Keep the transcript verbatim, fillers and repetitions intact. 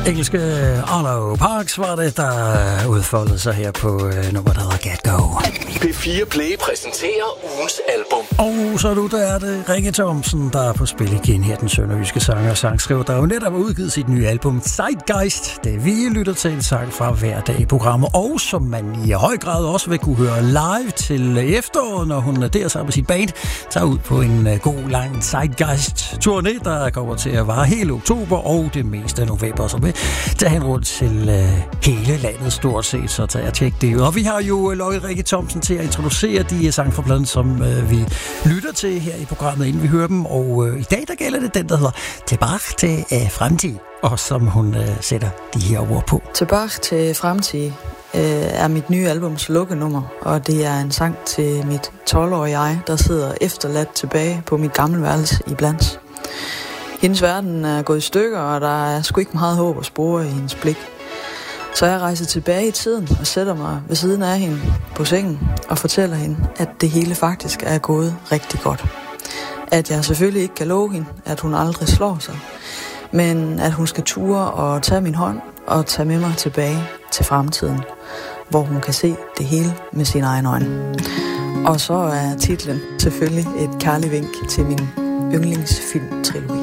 Engelske Arlo Parks var det, der udfoldede sig her på øh, nummer, der hedder Get Go. P fire Play præsenterer ugens album. Og så nu, der er det Rikke Thomsen, der er på spil igen her, den sønderjyske sanger og sangskriver, der jo netop har udgivet sit nye album Zeitgeist. Det vi lytter til en sang fra hver dag i programmet, og som man i høj grad også vil kunne høre live til efteråret, når hun der sammen med sit band tager ud på en god lang Zeitgeist-turné, der kommer til at vare hele oktober og det meste af november, så vil tage hen rundt til øh, hele landet stort set, så tager jeg tjek det ud. Og vi har jo lokket Rikke Thomsen til at introducere de sange fra pladen, som øh, vi lytter til her i programmet, inden vi hører dem. Og øh, i dag, der gælder det den, der hedder Tilbage til øh, fremtid, og som hun øh, sætter de her ord på. Tilbage til fremtid øh, er mit nye albums lukkenummer, og det er en sang til mit tolv-årige jeg, der sidder efterladt tilbage på mit gamle værelse i Blans. Hendes verden er gået i stykker, og der er sgu ikke meget håb at spore i hendes blik. Så jeg rejser tilbage i tiden og sætter mig ved siden af hende på sengen og fortæller hende, at det hele faktisk er gået rigtig godt. At jeg selvfølgelig ikke kan love hende, at hun aldrig slår sig, men at hun skal ture og tage min hånd og tage med mig tilbage til fremtiden, hvor hun kan se det hele med sine egne øjne. Og så er titlen selvfølgelig et kærlig vink til min yndlingsfilm-trilogi.